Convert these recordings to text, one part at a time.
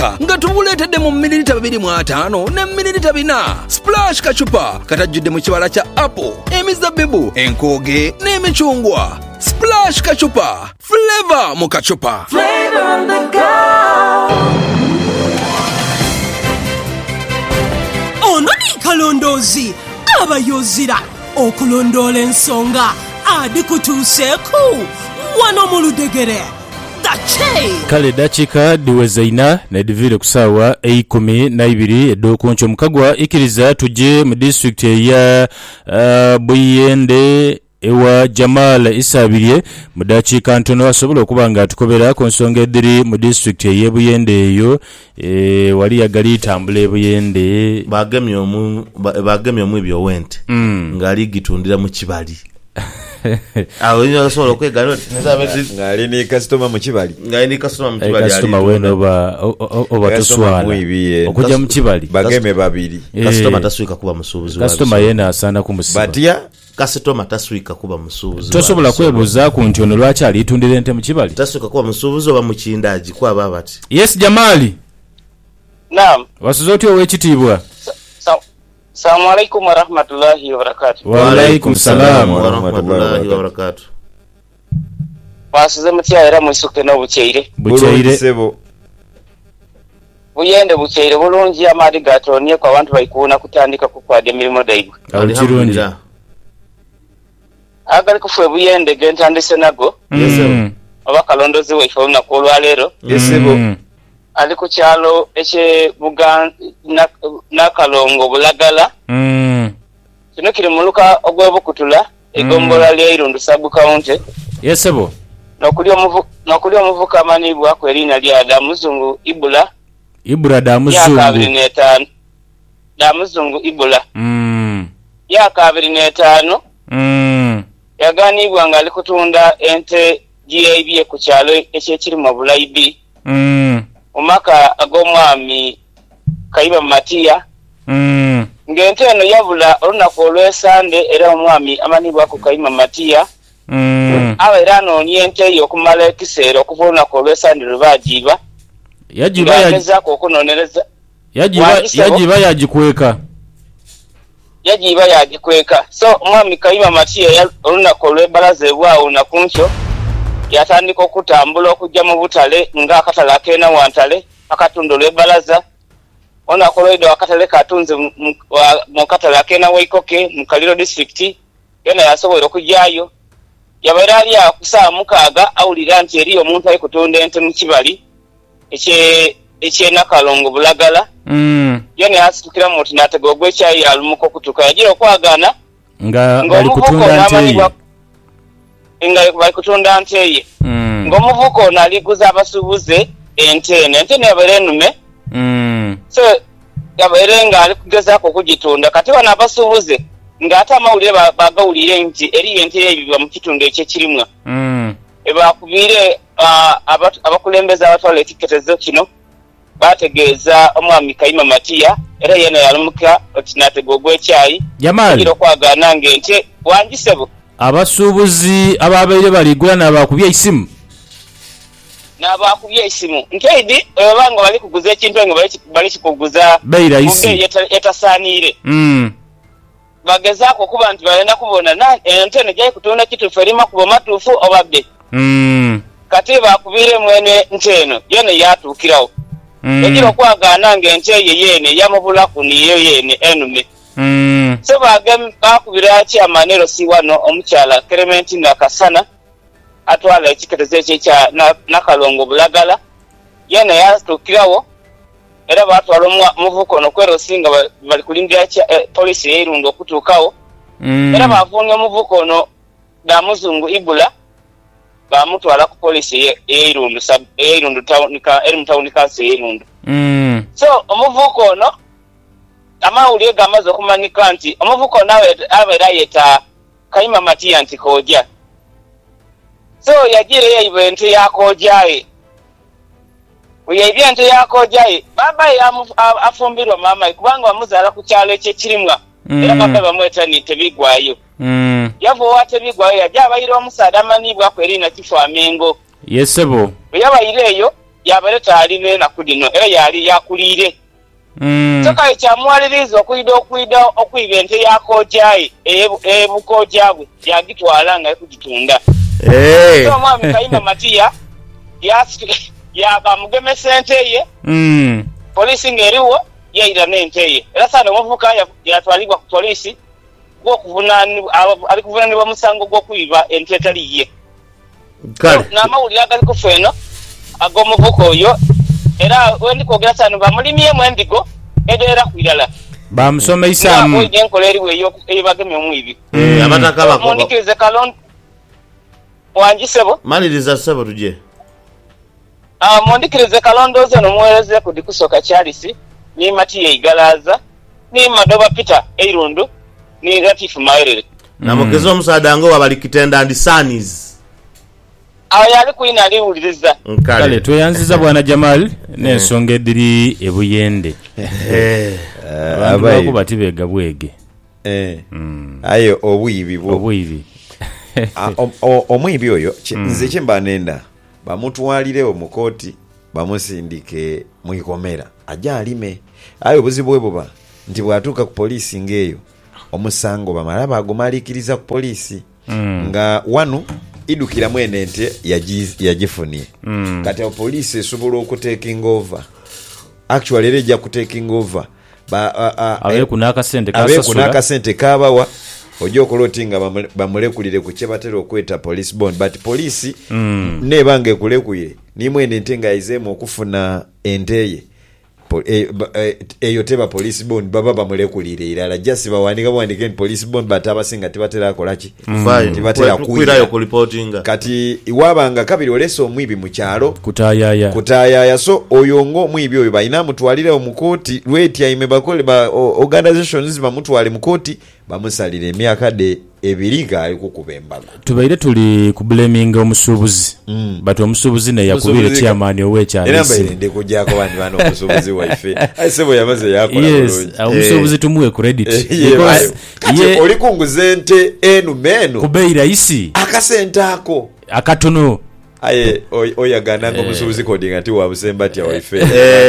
nga tubuleetedde mu mililita 2.5 ne mililita 4. Splash kachupa katajjudde mu kibala kya apple, emizabbibu, enkooge n'emicungwa. Splash kachupa, flavor mu kachupa. Flavor on the go. Ono ni kalondozi abayozira okulondoola ensonga adikutuuseeku wano mu Ludegere. Kale dakika diweza ina na divile kusawa 12 edokoncho mukagwa ikiriza tuje mu district ya Buyende ewa Jamal Isabiriye mu dakika ntono asobola okubanga tukobera ku nsonga ediri mu district ya Buyende eyo wali yagali tambule Buyende bagemye omu ebyo wente ngali gitundira mu kibali. Awo ino solo kwegano ngali ni customer mu kibali. Customer weno oba toswala okujja mu kibali bageme babiri. Customer taswika kuba musubuzi wa customer yena asana kumusiba batia customer taswika kuba musubuzi tosobola kwebuza ku nti ono lwaki alitundira ente mu kibali taswika kuba musubuzi oba mu kindaji kwa babati. Yes Jamali. Naam. Wasuzoti owekitibwa. Assalamu alaikum wa rahmatullahi wa barakatuh. Wa alaikum salam wa rahmatullahi wa barakatuh. Basize mutya era mwisuke no bucheire sebo Buyende bucheire bulungi amadi gatonie kwa bantu bayikuna kutandika kukwade emirimu daibwe. Alhamdulillah. Agali kufwe Buyende gentandise nago. Abakalondozi weifo na kolwa lero. Sebo ali ku kyalo ekye na Kalongo Bulagala. Kino kiri muluka ogwebukutula egombola lya Irundu Sub County. Yesebo. Nokuli omuvuka amanibwa ku erina lya Damuzungu Ibula Damuzungu. Ya 25. Damuzungu Ibula. Ya 25. Yaganibwa nga ali kutunda ente GIB ku kyalo ekyekiri mu Bulaibi. Omaka agomwami Kaiba Matia. Ngente eno yabula olunaku olw'Esande era omwami amanibwa ku Kaiba Matia. Era n'onyente yo okumala ekiseera okuva olunaku olw'Esande lwebagiiba. Yagiba okunonereza. Yagiba yagikweka. So omwami Kaiba Matia olunaku olw'ebalaza bwawo nakunkyo yatandika okutambula okujja mu butale nga akatale akena wantale akatundo lw'ebalaza ona koloido akatale katunze mu katale akena Waikoke mu Kaliro district yena yasobola okujjayo yabaira ali akusaa mukaaga awulira nti eri omuntu ali kutunda ente mu kibali ekyena Kalongo Bulagala yena yasitukira mu nti natega ogw'ekyayi alumuko kutuka yagira okwagana nga bali kutunda ente inga bali kutunda nteye ngomuvuko ono aliguza abasubuze ente yabaire enume so yabaire nga ali kugezaako okugitunda kati wana abasubuze ng'ate amawulire bagawulire nti eri ente ebiba mu kitundu ekyekirimwa ebakubire abakulembeza abatwala ekiketezo kino bategeeza omwami Kayima Matia era yena yalumuka oti natega ogw'ekyayi Jamali okwagana ng'ente wangisebo abasubuzi ababaire baligula n'abakubye isimu nkeidi banga bali kuguza ekintu nga bali kikuguza beira isi etasanire bagezaako kuba nti balenda kubona ente nejai kutunda kitu ferima kuba matuufu obabbe kati bakubire mwene nteno yene yatuukirawo egira okwagana ng'ente yene yamubulaku niyo yene enume so bakubira kyamanero siwano omukyala Clementine Nakasana atwala ekiketezo ekya Nakalongo Bulagala yena yatuukirawo era batwala omuvuko nokwerosinga bali kulindira polisi y'Irundu okutuukawo era bavuunye omuvuko ono Damuzungu Ibula bamutwala ku polisi y'Irundu town council y'Irundu so omuvuko ono amawulire gamaze okumanika nti omuvuko nawe abeera yeta Kayima Matia nti koja so yagira yayiba ente yakojaye oyaibya ente yakojaye baba afumbirwa mama kubanga bamuzaala ku kyalo ekyekirimwa era baba bamweta ni tebigwayo yavuwa tebigwayo yajja abayira omusaada amanibwa ku erina Kifo Amengo yesebo yabayira eyo yabaleta aline na kudino era yali yakulire toka ekyamwaliriza okuyiba ente yakojjaye ebukojjabwe yagitwala nga ekugitunda omwami Kayima Matiya bamugemesa ente ye polisi ng'eriwo yayira n'ente ye era sana omuvubuka yatwalibwa ku polisi ali kuvunaanibwa musango gw'okuyiba ente etali ye n'amawulire agali kufa eno ag'omuvubuka oyo era wendikwogera sana bamulimyemu endigo edeera ku irala bamusomeisamu enkola eriwo eyo bagemye omwibi amataka mundikirize Kalondo wanjisebo maliriza sebo tuje mundikirize Kalondoze n'omuweereze ku Dikusoka Charles ni Matiya Igalaza ni Madoba Peter Eirundu ni Latifu Maerere namugezo omusaada ngo wabalikitenda and Sanis yali kuina aliwuliriza kale tweyanziza bwana Jamal n'ensonga ediri ebuyende abantu batibega bwege ayo obwibi omwibi oyo nze kyemba nenda bamutwalirewo mu kooti bamusindike mu ikomera ajja alime ayo obuzibu bwe buba nti bwatuuka ku poliisi ng'eyo omusango bamala bagumalikiriza ku poliisi nga wanu idukira mwene ente yagifunye kati poliisi esobola okuteking over actually ejja kuteking over abe kunaka sente kabawa ojo kolotinga bamulekulire ku kyebatera okweta police bond but police nebanga ekulekuye ni mwene ente nga izemu okufuna enteye eyo teba police bond baba bamulekulire irala just bawandika police bond but abasinga tibatera akolaki tibatera kuirayo ku reportinga kati iwabanga kabiri oleso omwibi mu kyalo kutayaya so oyo ngo omwibi oyo bayina mutwalire omukoti lweti aime bakole ba organizations bamutwale mukoti bamusalire emyaka de ebiriga alikukuba embago tubaire tuli ku blaming omusubuzi but omusubuzi ne yakubire chairman owekyalisi era mbere kujjako bano omusubuzi waife asebo yamaze yakola yes omusubuzi tumuwe credit because ye oli kunguze ente enu meno kubeira isi akasenta ako akatono aye oyagana ngo musubuzi coding ati wabusemba ati waife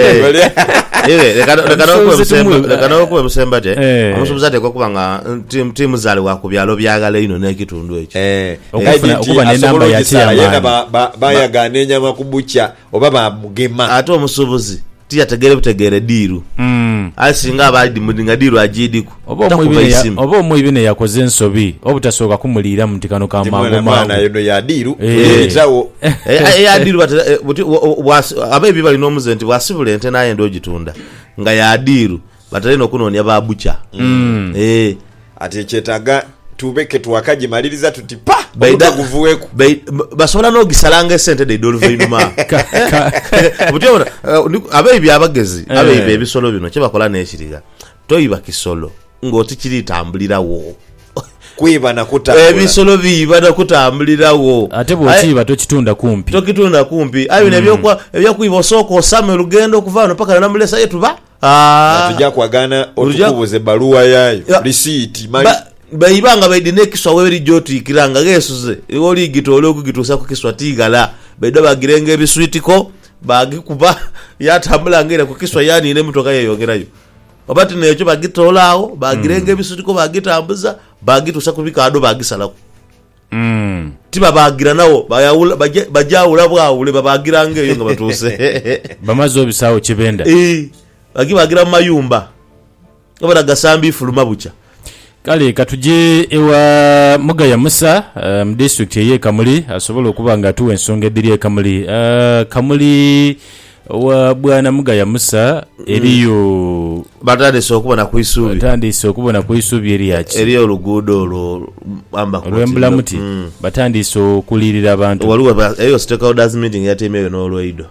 lekana okuwe musembate omusubuzi ate kokubanga timu zali wakubyalo byagala ino n'ekitundu ekyo okuba n'enamba ya chairman bayagana enyama kubucha oba bamugema ate omusubuzi tiyategere butegere diru asinga abadi mudinga diru ajidiku oba omwibi ne yakoze ensobi obutasooka kumulira mu ntikano ka mwana yeno ya diru etawo ya diru abebi bali n'omuzenti bwasibule ente naye ndo gitunda nga ya diru batale nokunonya babucha ate kyetaga tubeke twakagimaliriza tuti pa baida guvuweku basobola n'ogisalanga esente de dolvinuma butiona abebi abagezi abebi ebisolo bino kyebakola n'ekiriga toyiba kisolo ng'oti kiritambulirawo kwiba nakutambula ebisolo biiba nakutambulirawo ate bw'okiiba tokitunda kumpi ayo ebyokuyiba osooka osame olugendo okuva wano paka namulesa yetuba tujja kwagana otukubuze baluwa yayo receipt bayibanga baidine kiswa webiri jotikiranga gesuze oli gitole okugitusa ku kiswa tigala baida bagirenga ebiswitiko bagikuba yatambulangera ku kiswa yani ile mutoka yeyongerayo obati necho bagitolaawo bagirenga ebiswitiko bagitambuza bagitusa ku bikado bagisalako tiba bagira nawo bajawula bwawule babagiranga eyo nga batuse bamazo bisawo kibenda bagira mayumba obara gasambi fuluma bucha kale katuje ewa Mugaya Musa mu district ye Kamuli asobola okuba nga tuwe ensonga ediri Kamuli Kamuli wa bwana Mugaya Musa eriyo batandise okubona kuisubi eri yaki eriyo oluguudo olwo amba ku Rwembulamuti batandise okulirira abantu waliwo eyo stakeholders meeting yatemewe n'olweido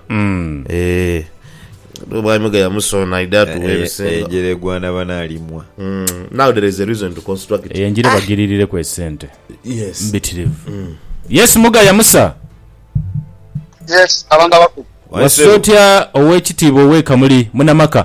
Mugaya Musa na idatu ejere gwana banalimwa now there is a reason to construct it enjire bagiririre ku esente yes mbitirivu yes Mugaya Musa yes abanga baku wasotya owekitiibwa owe Kamuli munamaka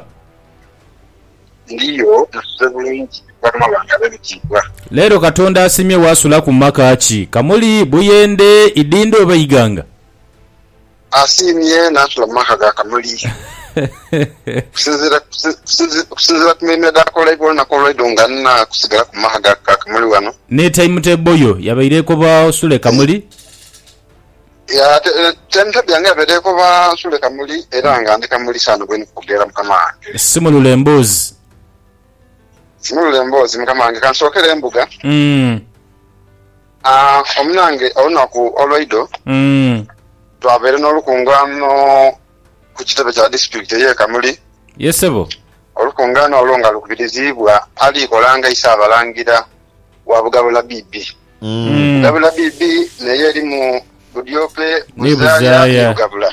ndiyo tusebulungi bakama bangabekitibwa leero Katonda asimye wasula ku maka ki Kamuli Buyende Idindo oba Iganga asimye n'atula mu maka ga Kamuli kusinzira ku meme dakola ibolo nakola idonga na kusigala ku maka ga Kamuli wano ne timetable yo yabaireko ba Sule Kamuli ya timetable yange yabaireko ba Sule Kamuli era nga ndi Kamuli sano bweni kugera mukama simulule embuzi mukama wange kansokera embuga omunange olunaku olwaido twabeere n'olukungano ku kitebe kya district eye Kamuli yesebo olukungano olwo nga lukubirizibwa aliikolanga isaabalangira wa Bugabula Bibi Bugabula Bibi naye eri mu Budyope Buzaya Bugabula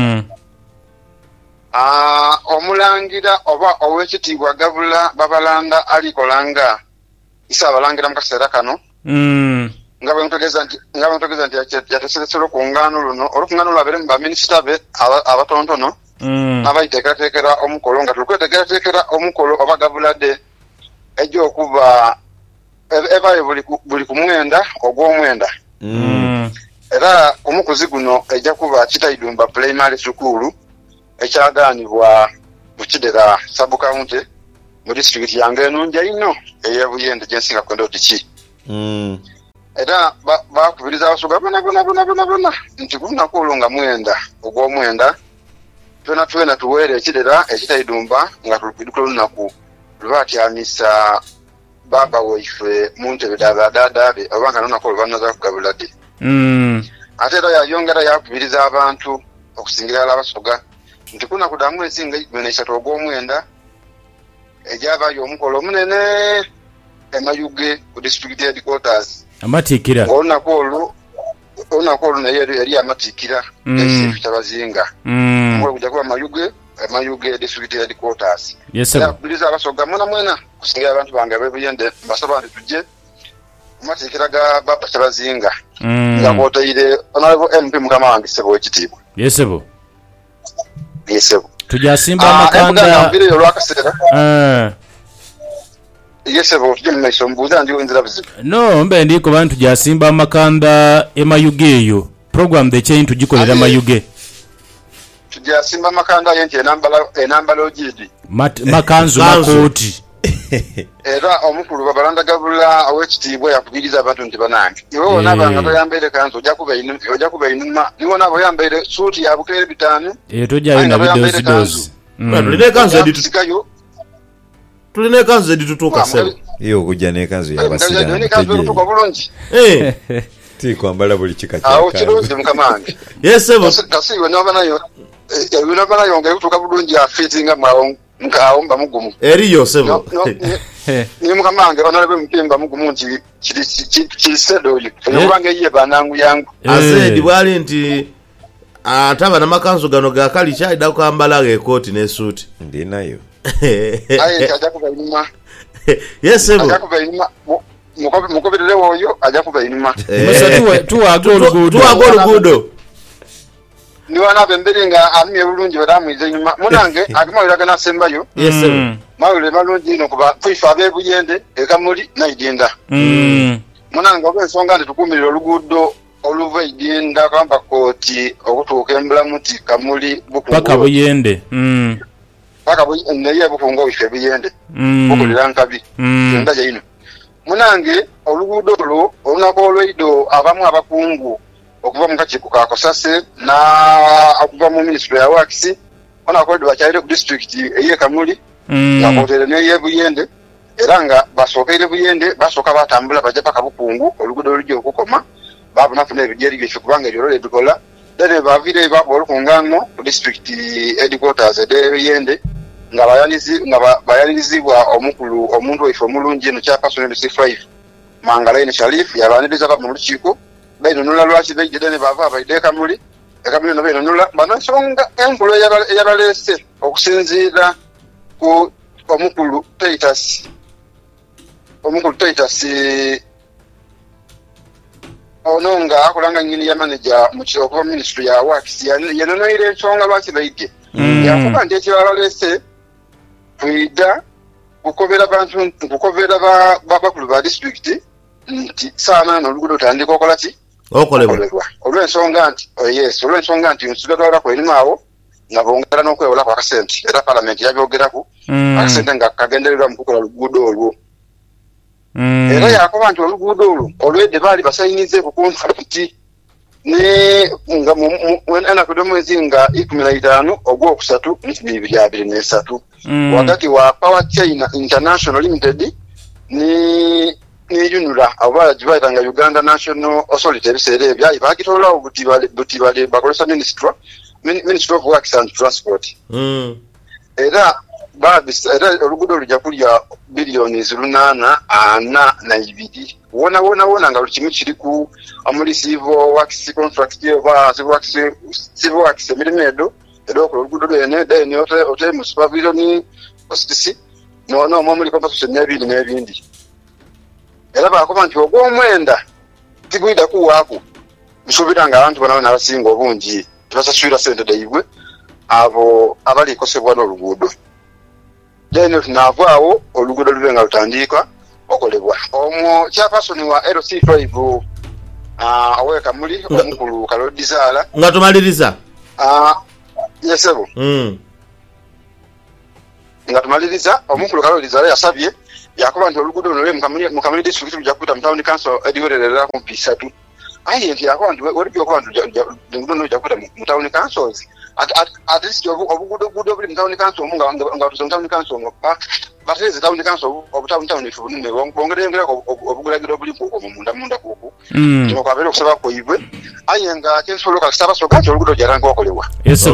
omulangira oba owekitiibwa Gabula Babalanda aliikolanga isaabalangira mu kaseera kano nga bwentogeza nti yateseresera okungano luno olukungano lwabeere mu baminisita be abatontono n'abayiteekerateekera omukolo nga tulikweteekerateekera omukolo oba gavulade ejja okuba ebayo buli ku mwenda ogw'omwenda era omukuzi guno ejja kuba Kitaidumba primary school ekyagaanibwa mu Kidera sub-county mu district yange enungi ino ey'Ebuyende gyensinga kwenda otiki era bakubiriza abasoga bona nti gunaku olwo nga mwenda ogw'omwenda twena tuweere Ekidera Ekitaidumba nga tulukidukula olunaku lwatyamisa baba waife mu ntebe dadaabe oba nga n'olunaku olwo banaza kugabulade ate era yayongera yakubiriza abantu okusingira ddala abasoga nti kunakudamu ezinga 23 ogw'omwenda ejyabayo omukolo omunene emayuge ku district headquarters amatikira olunaku olwo naye yali amatikira ekitabazinga omukolo gujja kuba emayuge district headquarters yakubiriza abasoga mwena kusingira abantu bange ab'Ebuyende mbasaba nti tujje amatikira ga baba Kitabazinga nga kwotaire honorable MP mukama wange Ssebo Ekitiibwa yesebo tujasimba amakanda yesebo tujje mumaiso mbuuza ndi wenzira buzibu no mbe ndiko bantu jasimba amakanda emayuge eyo program the chain tugikolera mayuge tujasimba amakanda yenti enambala ogidi makanzu makoti era omukulu Babalanda Gabula ow'ekitiibwa yakubiriza abantu nti banange iwe wona banga toyambaire kanzu ojja kuba inuma niwo nabo yambaire suuti ya bukeere bitaano tojayo na bidozi tulina ekanzu editutuuka sebo iyo okujja n'ekanzu yabasiraamu bulungi tikwambala buli kika awo kirungi mukama wange yesebo kasi iwe noba nayo nga ekutuuka bulungi afiitinga mwawo mba mugumu eriyo sebo ni mukama wange banalabe mupimba mugumu nti kirisedo oyo olwanga eyiye banangu yangu azedi bwali nti ataba n'amakanzu gano gakali kyayida kwambala ekooti n'esuuti ndinayo aye ajja kuba inuma yesebo ajja kuba inuma mukoberere oyo ajja kuba inuma tuwaga oluguudo niwana bembere nga amye bulungi badamuize inyuma munange akamawira nasembayo yesebo mawire malungi no kuba kwifa ab'Ebuyende ekamuli naidinda munange obensonga nti tukumirira oluguudo oluva idinda kwamba kooti okutuuka embulamuti Kamuli paka Buyende paka naye bukungo ife Buyende bukulira nkabi ndaje ino munange oluguudo olwo olunaku olwaido abamu abakungu okuva mu kakiiko ka Kosase na okuva mu ministry ya Works ona ko bakyalire ku district eye Kamuli nga kwotere n'eye Buyende era nga basookere Buyende basooka batambula bajja paka Bukungu oluguudo olujja okukoma babunafuna ebijeri byefe kubanga ebyolole bikola dene bavire babo olukungano ku district headquarters Buyende nga bayanizibwa omukulu omuntu waife omulungi eno chairperson C5 Mangalaine Sharif yabaniriza ba mu lukiiko bainunula lwaki bejjede ne bava abaide Kamuli ekamuli no bainunula banasonga enkulu eyabalese okusinziira ku omukulu Titus ononga akulanga nyini ya manager mu kioko ministry ya Works yanonoire ensonga lwaki baide yakuba nti ekibabalese tuida kukobera bakulu ba district nti saana n'oluguudo tandika okola ki okolebwa olw'ensonga nti nsigatwala kwerinaawo nga bongera n'okwewola kwa akasente era palamenti yabyogerako akasente nga kagendererwa mu kukola oluguudo olwo era yakoba nti oluguudo olwo olwedde baali basayinize ku kontrakiti nga ennaku z'omwezi nga 15 ogwokusatu 2023 wakati wa Power China International Limited ni Unura aba jibaita Uganda National Authority ebiseera ebyo bakitolawo butibale bakolesa Ministry of Works and Transport era oluguudo lujja kulya bilioni 842 wona nga lukimu kiri ku amuli civil works contract oba civil works emirimu edo okola oluguudo lwene then ote mu supervision OCTC omuli compensation n'ebindi era bakoba nti ogw'omwenda tigwida kuwaako nsuubira nga abantu bona abasinga obungi tebasasula sente daibwe abo abalikosebwa n'oluguudo then tunaavaawo oluguudo lube nga lutandika okolebwa omwo kyapasoni wa LC5 aweeka muli omukulu Kalodizaala nga tumaliriza yesebo nga tumaliriza omukulu Kalodizaala yasabye yakoba nti oluguudo luno mu Kamuli district lujja kuta mu town council ediwererera ku P3 aye nti yakoba nti olibyokoba nti oluguudo lujja kuta mu town councils at least obuguudo buli mu town council nga tuze mu town council batereze town council obutown ifu bunene bongerengerako obugulagiro buli munda kuku kino kwabeera okusaba kwaibwe aye nga kyensobola okakisaba soka nti oluguudo jaranga okolebwa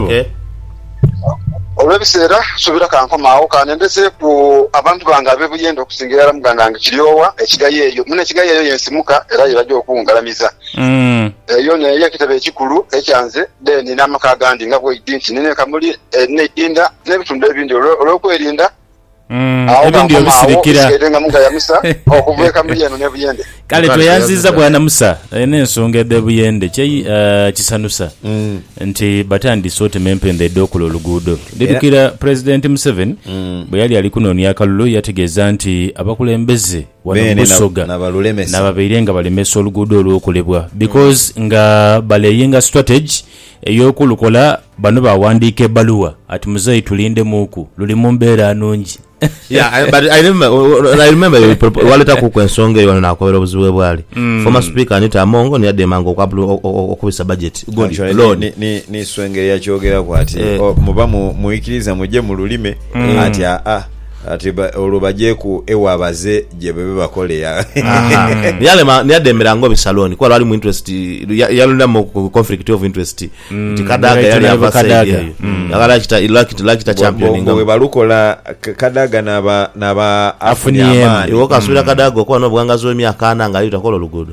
olw'ebiseera subira kankomaawo kanendese ku abantu bange ab'ebuyende okusingira era muganda nge kiryowa ekigayi eyo muna ekigayi eyo yensimuka era yebajja okuwungalamiza eyo neyo ekitebe ekikulu ekyanze then n'amaka agandi nga bw'eddi nti nene Kamuli n'edinda n'ebitundu ebindi olw'okwerinda ebindi ebisirikira nga muga yamusa okuva e Kamuli eno n'ebuyende kale tweyanziza bwana Musa n'ensonga ed'ebuyende kisanusa nti batandise otemempendedde okola oluguudo dedukira President Museveni bwe yali ali kunoonya akalulu yategeeza nti abakulembeze wano Busoga n'ababeire nga balemesa oluguudo olw'okolebwa because nga baleyenga strategy ey'okulukola bano bawandiika ebbaluwa ati muzeeyi tulinde muuku luli mu mbeera nungi yeah, but I remember waleta ku ensonga eyo nakobera obuzibu bwali former speaker Anita Amongo ni ademanga okubisa budget good lord ni swenge ya kyogera kwati muba muikiriza muje mu lulime ati ati olubajeku ewabaze je bebe bakole ya yale ni ademerango bisaloni kwa bali mu interest yalunda mu conflict of interest tikadaga yali abasaidia yakala kita champion ngo balukola kadaga naba afuniamani yoka subira kadaga kwa no bwangazo emyaka ananga ali takola lugudo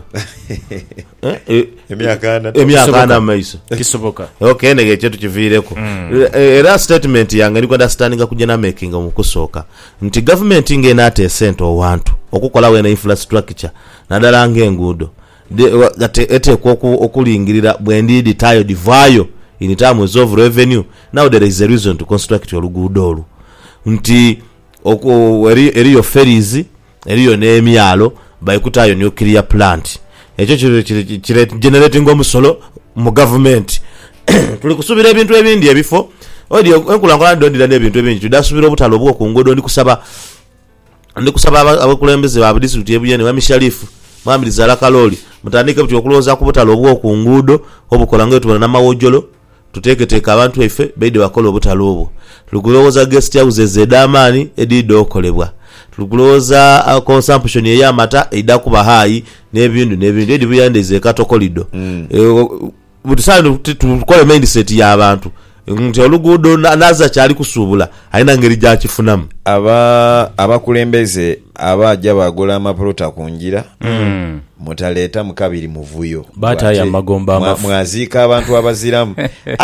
emyaka maiso kisoboka okay nege chetu kivireko era statement yange ni understanding kujena making mu kusoka nti government ingena ate sente owantu okukola wena infrastructure nadala ng'enguudo ete okulingirira bwendidi tayo divayo in terms of revenue now there is a reason to construct oluguudo olu nti eriyo ferries eriyo n'emyalo bayikutayo nuclear plant ekyo kire generating omusolo mu government tuli kusubira ebintu ebindi ebifo odio enkulangula ndondira n'ebintu ebingi tudasubira obutalo obwo ku ngodo ndikusaba abakulembeze ba district ebuyene wa Mishalifu mwamiriza kaloli mutandike buti okulooza ku butalo obwo ku ngudo obukola ngo tubona namawojolo tuteeketeka abantu efe beide bakola obutalo obwo tukulooza guest houses edamani edido okolebwa tukulooza consumption ey'amata eidakuba hayi n'ebintu edi buyandeze katokolido butusano tukole mindset y'abantu nti oluguudo naza kyali kusuubula alina ngeri gyakifunamu abakulembeze abajja bagola amaprota ku njira mutaleeta mukabiri muvuyo bataya magomba amafu mwaziika abantu abaziramu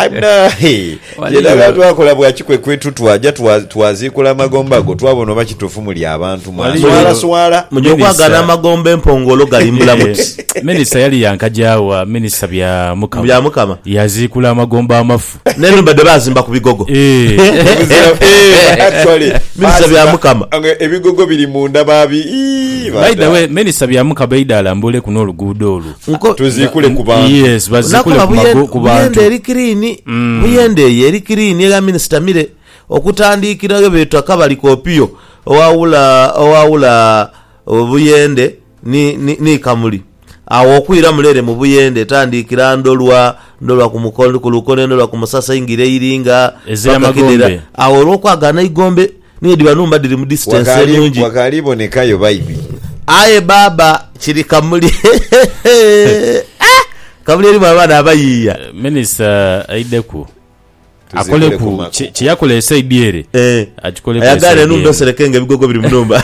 yenda twakola bwakikwe kwetu twaja twaziikula magomba go twabona bakitufu muli abantu swala mujokwagana amagomba empongolo galimbula muti minisa yali yankajawa minisa bya mukama yaziikula amagomba amafu neno badde bazimba ku bigogo actually Minisita byamukama ebigogo biri munda babi by the way minisita byamukama idalambule kuno oluguudo olwo tuzikule ku bantu yes bazikule ku bantu eri clean buyende eri clean ya minisita mire okutandikira betaka bali kopio owawula obuyende ni kamuli awo okwira mulere mu buyende tandikira ndolwa ku mukono ku lukone ndolwa ku musasa ingire iringa ezamagombe awo rokwagana igombe nidi banumba diri mu distance nyingi wakalibonekayo baibi aye baba kiri kamuli kamuli eri mabana abayiya minister aideku akole ku chiyakole esaidiere akikole ku ayagale nundo serekenge bigogo biri munumba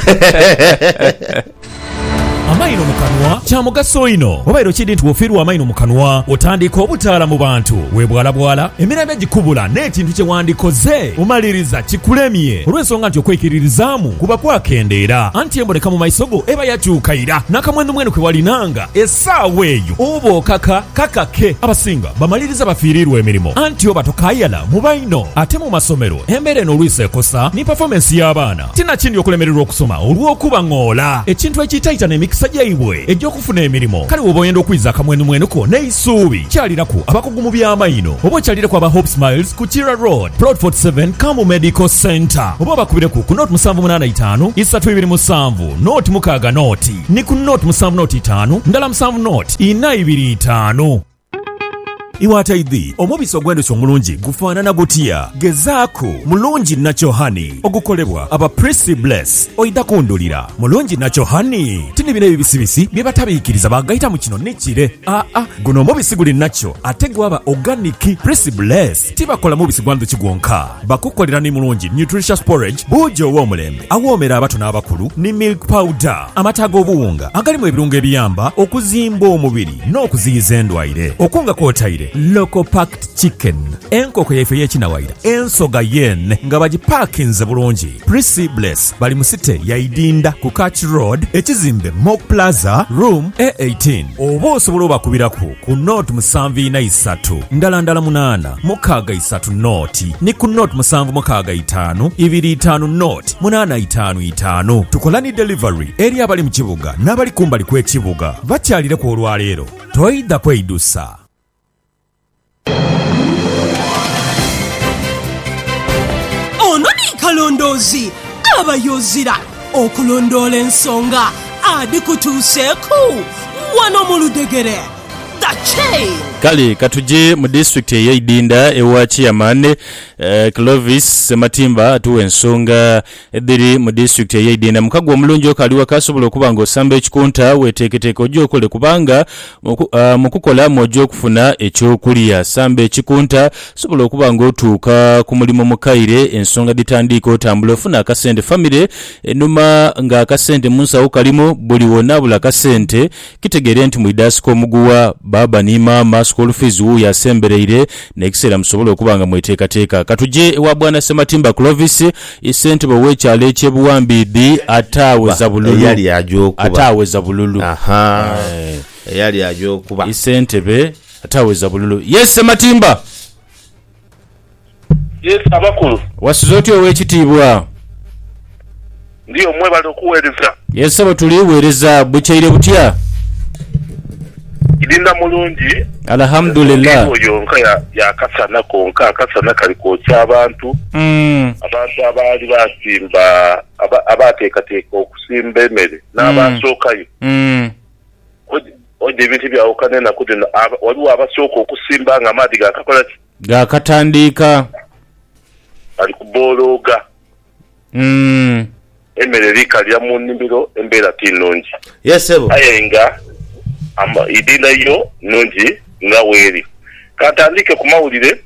amaino mukanwa kya mugaso ino obairo kidi nti wofirwa amaino mukanwa otandika obutaala mu bantu webwalabwala emirembe gikubula n'ekintu kye wandikoze omaliriza kikulemye olw'ensonga nti okwekiririzaamu kuba kwakendeera anti emboneka mu maiso go eba yakyukaira n'akamwenu kwe walinanga essaawa eyo oba okaka kakake abasinga bamaliriza bafiirirwa emirimu anti oba tokayala mu baino ate mu masomero embeera eno olwisa ekosa ni pafomesi y'abaana tinakindi okulemererwa okusoma olw'okuba ng'ola ekintu ekiyitaayita n'emikisa jaibwe ejjokufuna emirimu kale woba oyenda okwiza akamwenumwenuko n'eisuubi kyaliraku abakugu mu by'amaino oba okyaliraku aba Hope Smiles ku Kira Road Plot 47 Kamu Medical Center oba bakubireku ku Note 785 327 Note mukaaga Note ni ku Note 705 ndala 7 Note 425 iwataidhi omubisi ogw'endhuki omulungi gufaanana gutya gezaako mulungi Natural Honey ogukolebwa aba Prissy Bless oida kundulira mulungi Natural Honey tini bino ebibisibisi bye batabiikiriza bagayita mu kino nekire guno omubisi guli natural ate gwaba organic Prissy Bless tibakola mubisi gwa ndhuki gwonka bakukolera ni mulungi nutritious porridge buugi ow'omulembe awoomera abato n'abakulu ni milk powder amata ag'obuwunga agalimu ebirungo ebiyamba okuzimba omubiri n'okuziyiza endwaire okunga kwotaire local packed chicken enkoko yaife y'ekinawaira ensoga yen nga bagipakinze bulungi Prissy Bless bali mu site yaidinda ku Catch Road ekizimbe Mock Plaza room A18 oba osobola obakubiraku ku Note 743 ndala 8 mukaaga 3 Note ni ku Note 765 25 Note 855 tukola ni delivery eri abali mu kibuga n'abali kumbali kw'ekibuga bakyalire ku olwaleero toyida kweyidusa kalondozi abayozira okulondoola ensonga adikutuuseeku wano mu Ludegere the chain kale katuje mu district ey'Idinda ewa Chairman Clovis Sematimba atuwa ensonga ediri mu district ey'Idinda mukago omulungi okaliwa kasobola okuba nga osamba ekikunta weteeketeeka ojja okole kubanga mukukola mojja okufuna ekyokulya samba ekikunta sobola okuba nga otuuka ku mulimu mukaire ensonga ditandika otambula ofuna akasente family enuma nga akasente munsawo kalimu buli wonna bula akasente kitegeere nti mu idasiko omuguwa baba ni mama school fees wuya asembereire nekiseera musobola okuba nga mweteekateeka katuje ewa bwana Sematimba Clovis isente bwe wekyalo ekyebuwambidi ataweza bululu eyali ajokuba isente be ataweza bululu yes Sematimba yes abakulu wasizoti ow'ekitiibwa ndiyo mwebale okuweereza yes sabo tuliweereza bukyaire butya Idinda mulungi alhamdulillah oyo nka ya kasana konka kasana kali kocha abantu abantu abali basimba abateekateeka okusimba emmere n'abasookayo oje ebintu byawukane nakuti waliwo abasooka okusimba nga amaadi gakakola ki gakatandika ali kuboolooga emmere likalya mu nnimiro embeera tinungi yesebo ayenga Idinda yo nungi nga weeri katandike ku mawulire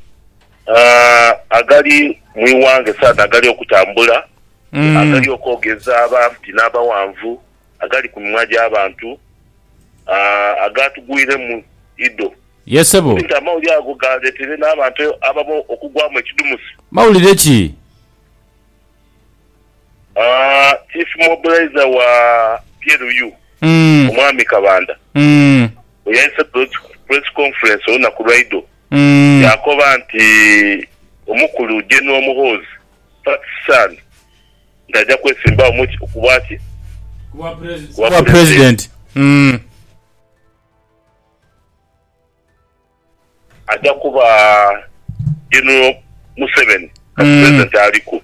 agali mwiwange sana agali okutambula agali okwogeza abampi n'abawanvu agali ku mimwa gy'abantu agatugwire mu ido yesebo nti amawulire ago galeetere n'abantu abamu okugwamu ekidumusi mawulire ki chief mobilizer wa PLU omwami Kabanda yaise press conference ona ku radio yakoba nti omukulu General Muhoozi Pakistan ndajja kwesimbawo mu kubwaki kuba president ajja kuba General Museveni president aliko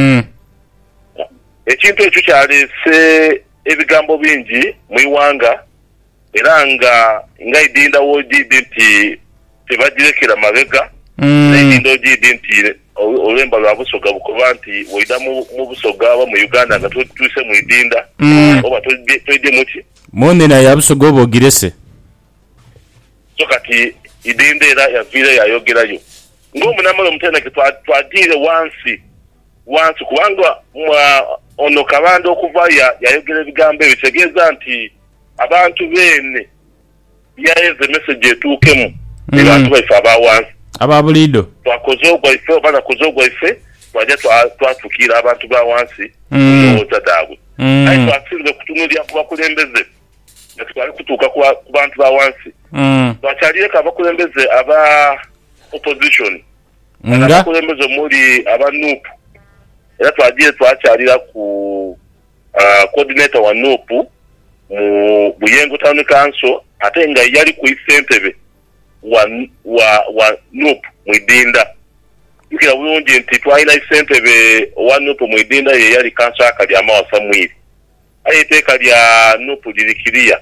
ekintu ekyo kyaleese ebigambo bingi mu iwanga era nga idinda wogidi nti tebagirekera mabega idinda wogidi nti olwemba lwa busoga bukuba nti woida mu busoga aba mu Uganda nga tuise mu idinda oba toide muki monena ya busoga obogirese so kati idinda era yavire yayogerayo ng'omunamalo muteneke twagire wansi kubanga ono Kabanda okuva yayogera ebigambo ebyo kitegeeza nti abantu bene yayenze message etuukemu abantu baife abawansi ababulido twakoze ogwaife oba nakoze ogwaife twajja twatukira abantu bawansi olowooza daabwe aye twasinze kutunulira ku bakulembeze nga twali kutuuka ku bantu bawansi twakyalireko abakulembeze aba opposition abakulembeze omuli aba NUP era twagiye twakyalira ku coordinator wa NUP mu Buyengo Town Council ate nga yali ku Ssentebe wa NUP mu Idinda ikira bulungi nti twalina Ssentebe wa NUP mu Idinda ye yali council akali Amawa Samwiri aye teeka lya NUP lirikiriya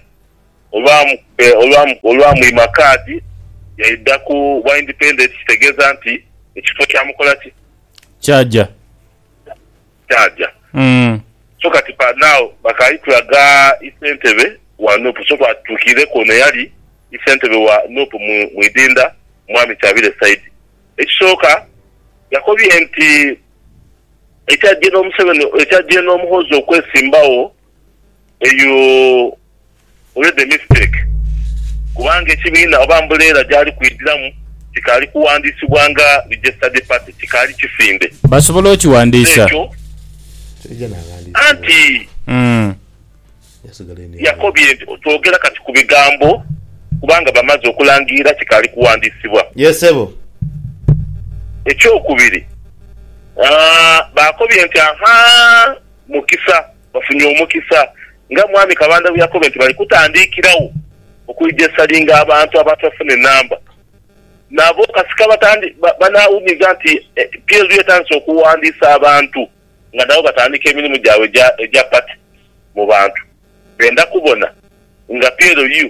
olwamu imakadi yaidda ku wa independent kitegeeza nti ekifo kyamukola ki kyaja so kati pa now bakayitulaga Ssentebe wa NUP so twatukire kono yali Ssentebe wa NUP mu Idinda mwami Kyabire Saidi ekisooka yakobye nti ekyajje n'Omuseveni ekyajje n'omuhozi okwesimbawo eyo the mistake kubanga ekibiina oba mbuleera gyali kuyidiramu kikaali kuwandiisibwanga registered party kikaali kifinde basobola okiwandiisa anti yakobye twogera kati ku bigambo kubanga bamaze okulangira kikaali kuwandiisibwa yesebo ekyokubiri bakobye nti mukisa bafunye omukisa nga mwami Kabanda yakobye nti bali kutandikirawo okuyijesalinga abantu abatafune namba nabo kasika batandi banawumiza nti PLU etandise okuwandiisa abantu nga nabo batandika emirimu gyabwe egya pati mu bantu benda kubona nga PLU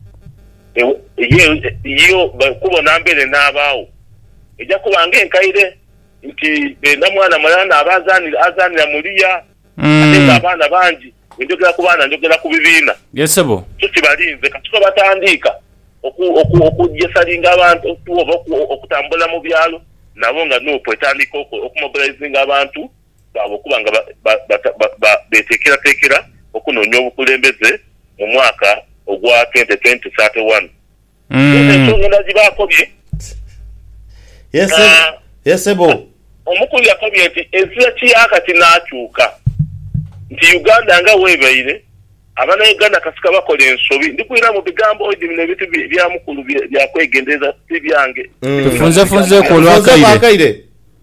yo kubona mbere n'abaawo ejja kubanga enkaire nti benda mwana malana azanira muliya ate abaana bangi njogera ku baana njogera ku bibiina yesebo tukibalinze kasiko batandika okujesalinga abantu okutambula mu byalo nabo nga NUP etandika okumobilizinga abantu babo kuba nga beteekerateekera okunoonya obukulembeze mu mwaka ogwa 2031 ensonga ndazibakobye yesebo omukulu yakobye nti ezira kiyakati n'akyuka nti Uganda nga weebaire abana Uganda kasika bakola ensobi ndikwira mu bigambo ebyo n'ebintu bya mukulu byakwegendereza si byange funze ku olwakaire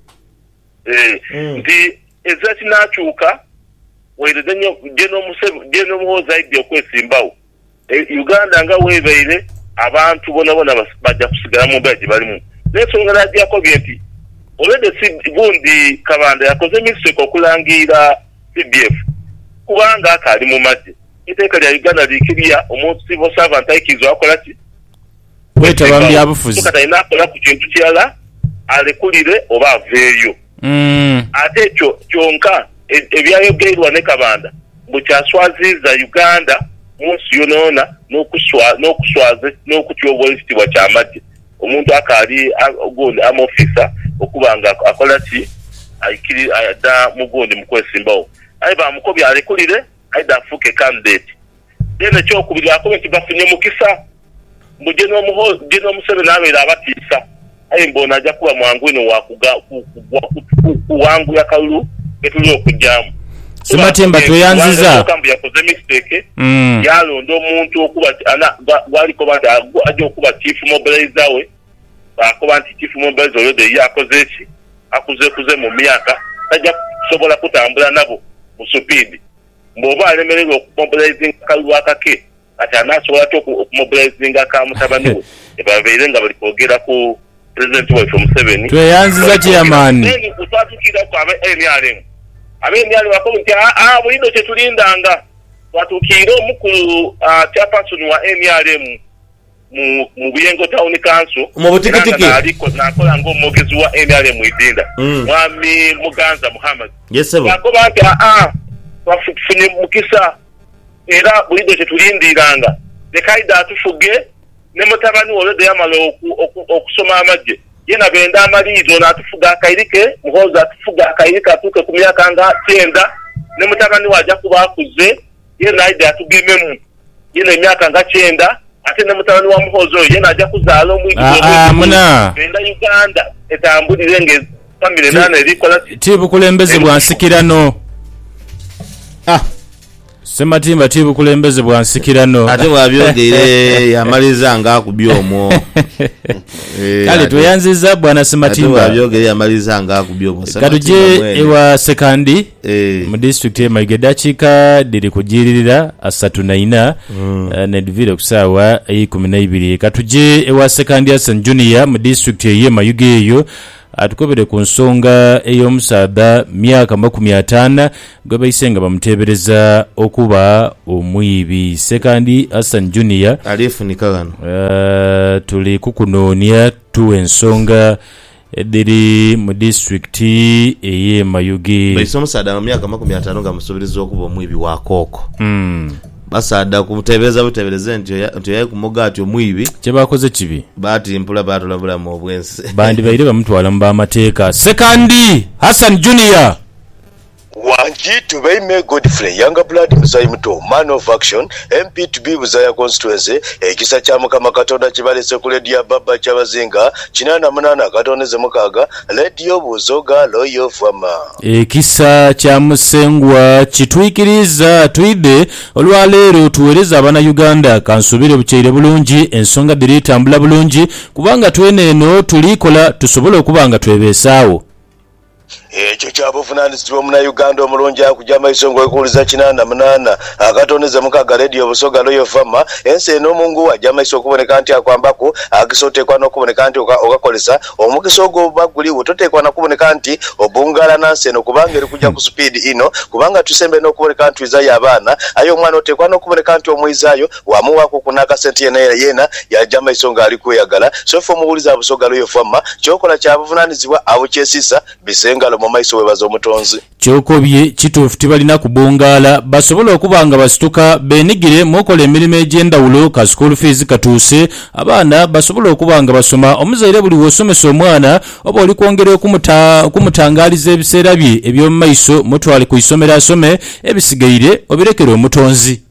nti ezira kinakyuka weereze nnyo gye n'omuhoozi ayidde okwesimbawo Uganda nga weebaire abantu bonabona bajja kusigala mu mbeera gye balimu n'ensonga nagyakobye nti olwedde gundi Kabanda yakoze mistake okulangira CDF kubanga akali mu madde iteeka lya Uganda likiriya omuntu civil servant aikizwa akola ki wetabambi abufuzi tukataina akola ku kintu kyala alekulire oba aveeyo ate ekyo kyonka ebyayogerwa ne Kabanda bukyaswaziza Uganda munsi yonoona n'okuswaze n'okutyobola ekitiibwa ky'amagye omuntu akali gundi amofisa okubanga akola ki ayadda mugundi mukwesimbawo aye bamukobya alekulire aida afuke candidate then ekyokubiri akobye nti bafunye mukisa mbuje n'Omuseveni abeera abatiisa aye mbona ajja kuba mwangu ino wakuwangu ya kalulu ketuli okujjamu simatemba tweyanziza kambu yakoze mistake yalonda omuntu okuba gwaliko bati ajja okuba chief mobilizer we bakoba nti chief mobilizer olwedde ye akoze eki akuze mu myaka tajja kusobola kutambula nabo musupidi mboba alemererwa okumobilizing kalulu akake ati anasobola okumobilizing akamutabani we ebabeire nga bali kwogera ku president waffe Museveni tweyanziza chairman kutwatukira ku NRM bakobo nti bulindo kyetulindanga twatukire omukulu chairperson wa NRM mu Buyengo Town Council mu butikitiki nakola ng'omwogezi wa NRM Idinda mwami Muganza Muhammad bakoba nti twafunye mukisa era bulindo kyetulindiranga lekaida atufuge ne mutabani olede yamala okusoma amagye yena benda amalizo natufuga akairike muhoza atufuga akairike atuke ku myaka nga 9 ne mutabani waja kuba akuze yena ide atugememu yena myaka nga 9 ate ne mutabani wa muhozo yena aja kuzaala omwigi muna benda Uganda etambulire nge family nane erikola tibu kulembeze bwansikirano Sematimba tibu kulembeze bwansikirano ate bwabyogere yamaliza nga akubyomo kale tweyanziza bwana Sematimba ate bwabyogere yamaliza nga akubyomo katuje ewa sekandi mu district ya Maigedachika diri kujiririra 34 nedvile kusawa 12 katuje ewa sekandi ya St Junior mu district ya Mayugeyo atukobere ku nsonga ey'omusaada myaka 50 gwe bayisenga bamutebereza okuba omwibi sekandi Hassan Junior alifunika gano tuli kukunoonya tuwe ensonga ediri mu district eye Mayuge bayise omusaada myaka 50 nga musobiriza okuba omwibi wa Koko basada kumutebeza butebereze nti yaye kumoga ati omwibi kyebakoze kibi bati mpula batulabula mu obwense bandi bayire bamutwala mu bamateeka sekandi Hassan Junior Wanji tubeime Godfrey Younger Blood Musayi Muto Man of Action MP to be Buzaya constituency ekisa kya Mukama Katonda kibalese ku radio Baba Kyabazinga 88 katoneze mukaga radio Buzoga Loyo Fama ekisa kya Musengwa kitwikiriza twide olwaleero tuwereza abana Uganda kansubire bukyere bulungi ensonga diri tambula bulungi kubanga tweneeno tulikola tusobola okubanga twebeesaawo ekyo kyabuvunanyizibwa omuna Uganda omulungi akujama isongo ekuliza 88 akatoneze mukaga radio Busoga Loyo Fama ensi eno mungu ajama iso okuboneka nti akwambako akisotekwa n'okuboneka nti okakolesa omukiso ogwo baguli ototekwa n'okuboneka nti obungala nansi eno kubanga eri kujja ku speed ino kubanga tusembe n'okuboneka nti izayo abaana ayo omwana otekwa n'okuboneka nti omwizayo wamuwako kunaka senti yena yajama isonga ali kweyagala so fo muwuliza Busoga Loyo Fama kyokola kyabuvunanyizibwa abo kyesisa bisengalo mu maiso webazo omutonzi kyokobye kituufu tibalina kubungala basobola okubanga basituka benigire mukola emirimu egy'endawulo ka school fees katuuse abaana basobola okubanga basoma omuzaire buli wosomesa omwana oba oli kwongera okumutangaaliza ebiseera bye eby'omu maiso mutwale ku isomero asome ebisigaire obirekere omutonzi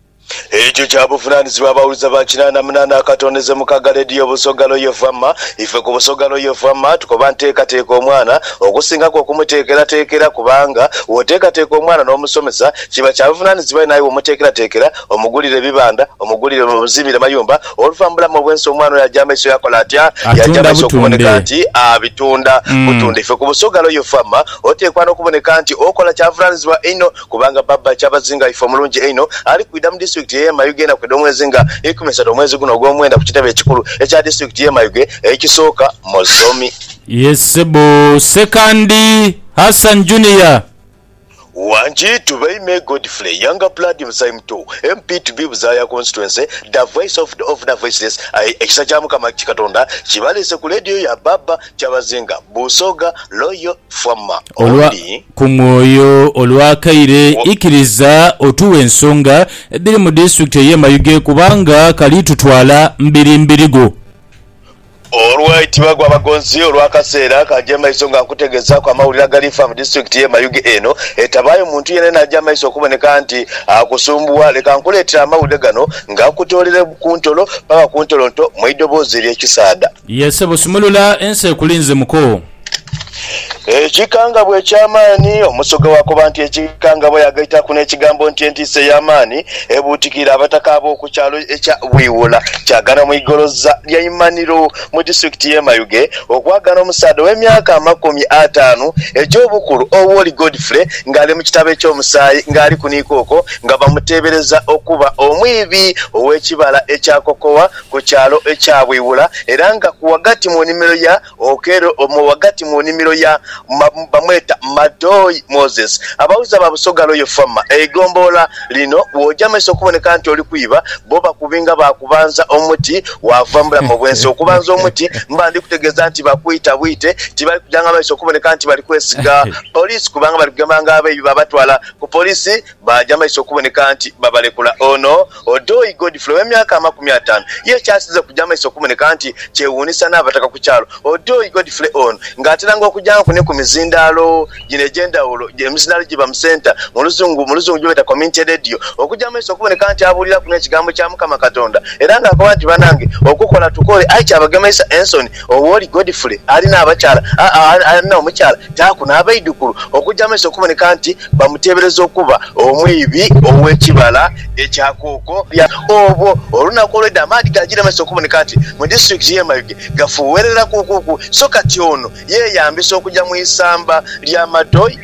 ekyo kyabuvunanyizibwa abawuliza ba 88 akatoneze mukaga radio Busoga Loyo Fama ife ku Busoga Loyo Fama tukoba nteekateeka omwana okusingako okumuteekerateekera kubanga woteekateeka omwana n'omusomesa kiba kyabuvunanyizibwa naye omuteekerateekera omugulire ebibanda omugulire omuzimire mayumba oluvambula mu bwensi omwana yajja maiso yakola atya yajja maiso okuboneka nti abitunda butunda ife ku Busoga Loyo Fama oteekwa n'okuboneka nti okola kyabuvunanyizibwa eno kubanga Baba Kyabazinga ife omulungi eno ali kuidamu district ye Mayuge na kwedomwezi nga 13 omwezi guno ogw'omwenda ku kitebe ekikulu ekya district ye Mayuge ekisooka Musomi yesebo sekandi Hassan Junior Wanji tubeime Godfrey Younger Blood Musayi Muto MP to be Buzaya constituency the voice of the voiceless ekisa kya Mukama Katonda kibalese ku radio ya Baba Kyabazinga Busoga Loyo Fama ku mwoyo olwakaire ikiriza otuwe ensonga ediri mu district ye Mayuge kubanga kali tutwala mbirimbirigo Alright bagwa bagonzi olwakaseera kajema isonga nkutegeza kwa mawulira gali farm district ye Mayuge eno etabayo muntu yene najama iso kuboneka nti akusumbuwa leka nkuletera amawulire gano nga kutolere kuntolo paka kuntolo nto mwidobozi lye kisaada yesebo simulula ense kulinze muko ekikangabwa ekyamaanyi omusoga wakuba nti ekikangabwa yagaita ku n'ekigambo nti entiisa ey'amaanyi ebuutikira abataka ab'okukyalo ekya Bwiwula kyagana mu igoloza lya Imaniro mu disitulikiti y'e Mayuge okwagana omusaadde w'emyaka 50 egy'obukulu Owoli Godfrey ng'ali mu kitabo eky'omusaayi ng'ali ku Niikooko nga bamuteebereza okuba omwibi ow'ekibala ekyakokowa ku kyalo ekya Bwiwula era nga ku wagati mu nnimiro ya Okero wagati mu nnimiro ya bamweta Madoyi Moses abawuza ba Busoga Royal Farmer egombola lino bw'ojja maiso okuboneka nti oli kuyiba bo bakubinga bakubanza omuti wavambula mu bwensi okubanza omuti mba ndi kutegeeza nti bakuyita bwite tibali kujanga maiso okuboneka nti bali kwesiga police kubanga bali kugambanga abeebi babatwala ku police bajja maiso okuboneka nti babalekula ono Odoyi Godfrey w'emyaka 50 ye kyasize kujja maiso okuboneka nti kyewuunisa n'abataka ku kyalo Odoyi Godfrey ono ng'ateranga okujjanga ku ne ku mizindaalo gino egy'endawulo emizindaalo giba mu center mu luzungu gy'obeta community radio okujja maiso okuboneka nti abuulira ku n'ekigambo kya Mukama Katonda era ng'akoba nti banange okukola tukole ayi kyabagemesa Enson Owoli Godfrey alina abakyala alina omukyala taakuna abaidukulu okujja maiso okuboneka nti bamuteebereza okuba omwibi ow'ekibala ekyakooko obwo olunaku olwedda amaadi gagira maiso okuboneka nti mu disitulikiti y'e Mayuge gafuuwerera kukuku so kati ono yeeyambisa okujja mu isamba lya Madoyi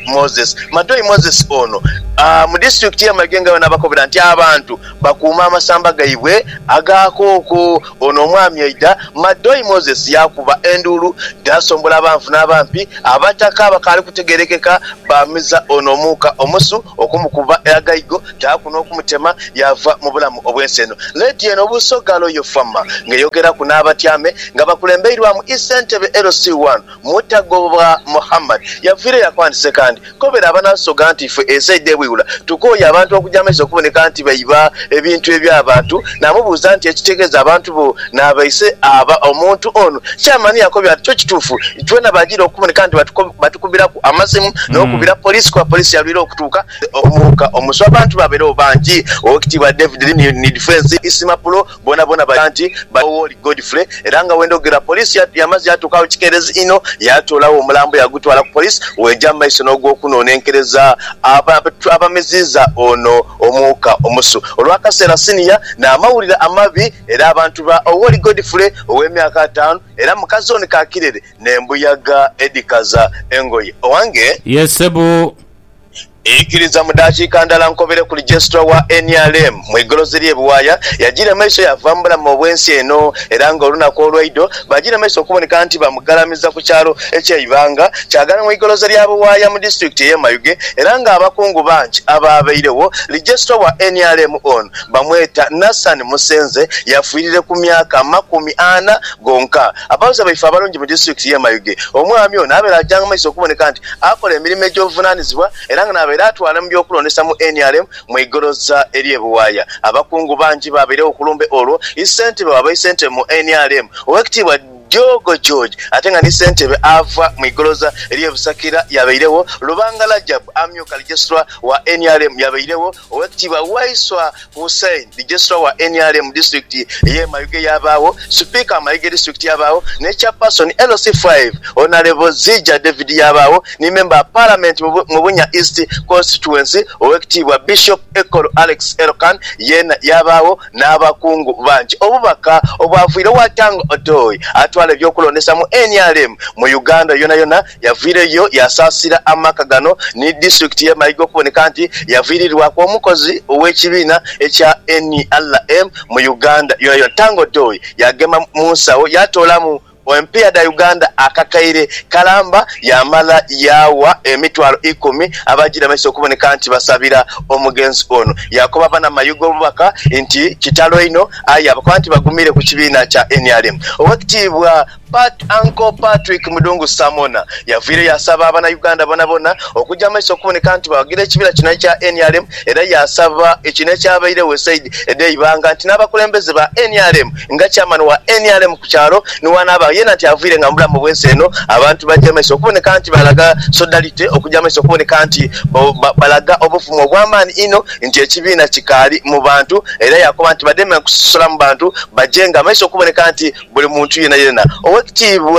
Moses ono mu disitulikiti y'e Mayuge nga yona bakobera nti abantu bakuuma amasamba gaibwe agakooko ono omwami aida Madoyi Moses yakuba enduulu dasombola abanfu n'abampi abataka abakaali kutegerekeka bamiza ono omuuka omusu okumukuba agaigo taakuna okumutema yava mu bulamu obwensi eno ledi eno Busoga Royal Farmer ng'eyogera ku n'abatyame nga bakulembeirwamu Isentebe LC1 Mutagobwa Muhammad yafiire yakwandise kandi kobera abanasoga nti ife esaide Bwiwula tukooya abantu okujja maiso okuboneka nti bayiba ebintu eby'abantu namubuuza nti ekitegeeza abantu bo n'abaise aba omuntu ono kyamani yakobya ati kyo kituufu twena bagira okuboneka nti batukubira ku amasimu n'okubira polisi kwa polisi yalwira okutuuka omuuka omuswa abantu babeerewo bangi owekitiibwa David ni defense Isimapulo bona banti Owoli Godfrey era nga wendogera polisi yamaze yatuukawo kikerezi ino yatoolawo omulambo yagutwala ku polisi wejja maiso n'ogw'okunoonenkereza abamiziza ono omuuka omusu olwakaseera siniya n'amawulire amabi era abantu ba Owoli Godfrey ow'emyaka 5 era mukazi ono kakirere n'embuyaga edikaza engoye owange yesebu ikiriza mudakiika ndala nkobere ku registra wa NRM mu igolozi ly'ebuwaya yagira maiso yavambula mu bwensi eno era nga olunaku olwaido bagira maiso okuboneka nti bamugalamiza ku kyalo eky'Ibanga kyagana mu igolozi lya buwaya mu disitulikiti y'e Mayuge era nga abakungu bangi ababeirewo registra wa NRM on bamweta Nassan Musenze yafiirire ku myaka 40 gonka abawuza baife abalungi mu disitulikiti y'e Mayuge omwami ono abeera ajjanga maiso okuboneka nti akola emirimu egy'obuvunaanyizibwa era nga atwala mu byokulondesa mu NRM mu igoloza ery'ebuwaya abakungu bangi babeerewo okulumbe olwo isentebe wabaisentebe mu NRM owekitiibwa Jogo George ate nga ni Ssentebe ava mu igoloza ery'ebusakira yabeirewo Lubanga Rajab amyuka registra wa NRM yabeirewo owekitiibwa Waiswa Hussein registra wa NRM district y'e Mayuge yabaawo speaker Mayuge district yabaawo ne chairperson LC5 Honorable Zija David yabaawo ni member parliament mu Bunya East constituency owekitiibwa Bishop Ekolo Alex Elkan yena yabaawo n'abakungu bangi obubaka obwaviire wa Tango Odoyi atwala ebyokulondesa mu NRM mu Uganda yona yaviireyo yasaasira amaka gano ni district y'e Mayuge okuboneka nti yaviirirwako omukozi ow'ekibiina ekya NRM mu Uganda yona Tango Odoyi yagema mu nsawo yatoolamu Oempia da Uganda akakaire kalamba yamala yawa emitwalo 10 abagira maiso okuboneka nti basabira omugenzi ono yakoba bana Mayuge obubaka nti kitalo ino aya abakwanti bagumire ku kibiina kya NRM owekitiibwa Uncle Patrick Mudungu Samona yaviire yasaba abana Uganda bona okujja maiso okuboneka nti bagira ekibiina kino kya NRM era yasaba ekine kyabaire Weside Ibanga nti n'abakulembeze ba NRM nga chairman wa NRM ku kyalo niwana yena nti aviire nga mbula mu bwensi eno abantu bajja maiso okuboneka nti balaga solidarity okujja maiso okuboneka nti balaga obufumu obw'amaani ino nti ekibiina kikaali mu bantu era yakoba nti bademe kusosola mu bantu bajenga maiso okuboneka nti buli muntu yena owekitiibwa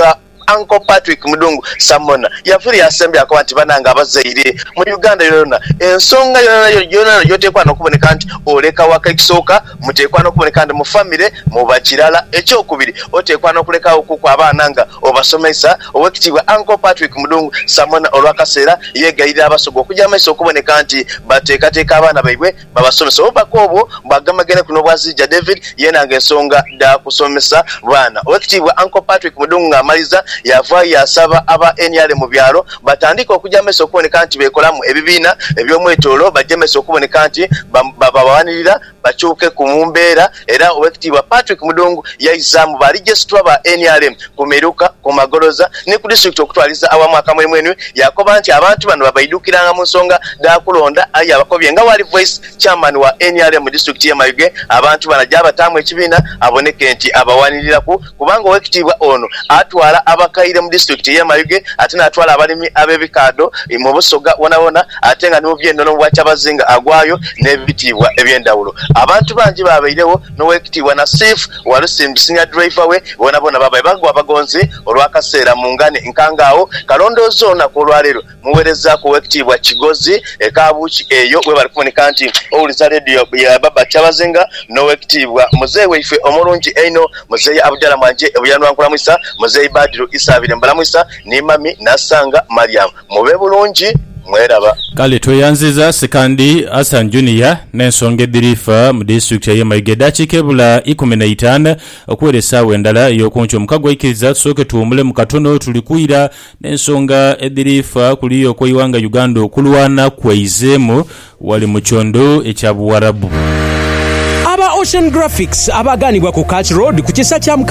Uncle Patrick Mudungu Samona yafiri yasembe yakoba nti bananga abazaire mu Uganda yona ensonga yona yotekwa nokuboneka nti oleka waka ekisooka mutekwa nokuboneka nti mu family mu bakirala ekyokubiri otekwa nokuleka okukwa abananga obasomesa owekitibwa Uncle Patrick Mudungu Samona olwakaseera yegayirira abasogo okujja amaiso okuboneka nti bateekateeka abaana baibwe babasomesa obakobo bagamagene kuno bwazija David yenanga ensonga da kusomesa bwana owekitibwa Uncle Patrick Mudungu ngamaliza yava yasaba aba NRM mu byalo batandika okujja amaiso okuboneka nti bekolamu ebibiina ebyomwetolo bajja amaiso okuboneka nti babawanirira bachuke kumumbeera era owekitibwa Patrick Mudungu yaizamu baligestwa ba NRM kumeruka kumagoloza ne ku district okutwaliza awamu akamwemwenwe yakoba nti abantu bano babaidukiranga mu nsonga da kulonda ayi abakobye nga wali voice chairman wa NRM district ya Mayuge abantu banajja batamu ekibiina aboneke nti abawanirira kubanga owekitibwa ono atwala abakaire mu district ya Mayuge ate natwala abalimi abebikado mu Busoga wona atenga ne byendo no bwachabazinga agwayo nebitibwa ebyendawulo abantu banji babairewo n'owekitibwa Nasif walusimbisinya driver we bona babaye bagwa bagonzi olwakaseera mu ngane nkangaawo kalondozo na kulwalero muwereza ku wekitibwa Kigozi ekabuchi eyo we bali kufunika nti ouliza radio ya baba Kyabazinga n'owekitibwa muzee weife omulungi eno muzee Abdalla Mwanje ebuyanwa nkulamwisa muzee Badiru Isabire mbalamwisa ni mami Nasanga Mariam mube bulungi mweraba kale tweyanziza sekandi Hassan Junior n'ensonga edirifa mu district ya Mayuge dakikebula 15 okweresa wendala yokuncho mukagwa ikiriza soke tuumule mukatono tulikuira n'ensonga edirifa kuliyo ko iwanga Uganda okulwana kwaizemu wali muchondo ekyabuwarabu aba Ocean Graphics abaganibwa ku Catch Road ku kisa kya